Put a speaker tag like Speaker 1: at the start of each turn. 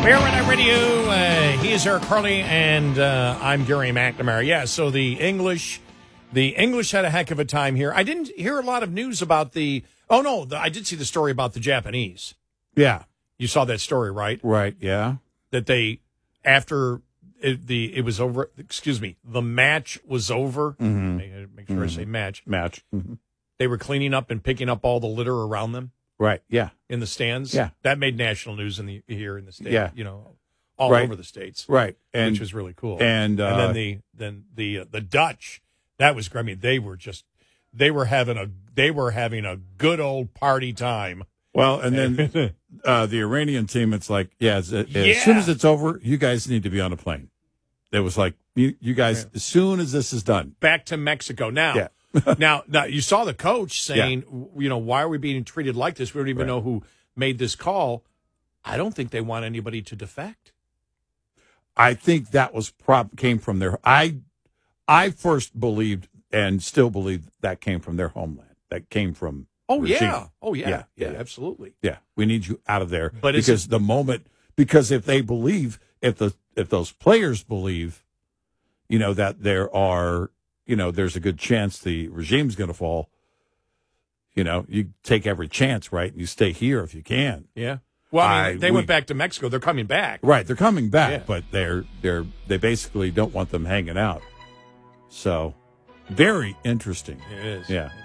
Speaker 1: Bear Radio. He is Eric Harley, and I'm Gary McNamara. Yeah, so the English had a heck of a time here. I didn't hear a lot of news about the. Oh no, I did see the story about the Japanese.
Speaker 2: Yeah,
Speaker 1: you saw that story, right?
Speaker 2: Right. Yeah.
Speaker 1: That they after it was over. Excuse me, the match was over.
Speaker 2: Mm-hmm.
Speaker 1: Make sure I say match.
Speaker 2: Mm-hmm.
Speaker 1: They were cleaning up and picking up all the litter around them.
Speaker 2: Right. Yeah.
Speaker 1: In the stands.
Speaker 2: Yeah.
Speaker 1: That made national news here in the state.
Speaker 2: Yeah.
Speaker 1: All
Speaker 2: right.
Speaker 1: over the states.
Speaker 2: Right.
Speaker 1: Which was really cool.
Speaker 2: And
Speaker 1: then the Dutch, that was, I mean, they were having a good old party time.
Speaker 2: Well, and then the Iranian team, it's like, as soon as it's over, you guys need to be on a plane. It was like, you guys, as soon as this is done.
Speaker 1: Back to Mexico. Now, now, you saw the coach saying, why are we being treated like this? We don't even know who made this call. I don't think they want anybody to defect.
Speaker 2: I think that was came from their. I first believed and still believe that came from their homeland. That came from.
Speaker 1: Yeah, absolutely.
Speaker 2: Yeah, we need you out of there.
Speaker 1: But
Speaker 2: because if they believe, if those players believe, that there are, there's a good chance the regime's going to fall. You take every chance, right? And you stay here if you can.
Speaker 1: Yeah. Well, I mean, they went back to Mexico. They're coming back.
Speaker 2: Right, they're coming back, but they basically don't want them hanging out. So, very interesting.
Speaker 1: It is.
Speaker 2: Yeah.